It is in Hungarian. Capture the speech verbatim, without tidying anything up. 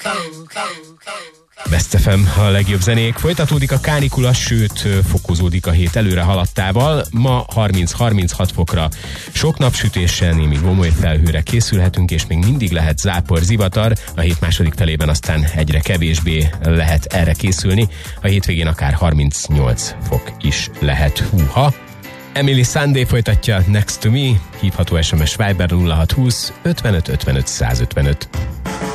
Best ef em, a legjobb zenék. Folytatódik a kánikula, sőt fokozódik a hét előre haladtával. Ma harminc-harminchat fokra sok napsütéssel, némi gomoly felhőre készülhetünk, és még mindig lehet zápor, zivatar. A hét második felében aztán egyre kevésbé lehet erre készülni. A hétvégén akár harmincnyolc fok is lehet. Húha! Emily Sandé folytatja Next to Me, hívható es em es Viber nulla hat húsz ötvenöt ötvenöt százötvenöt.